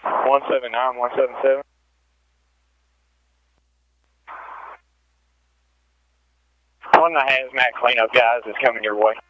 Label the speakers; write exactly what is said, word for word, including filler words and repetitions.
Speaker 1: one seven nine, one seven seven. One of the hazmat cleanup guys is coming your way.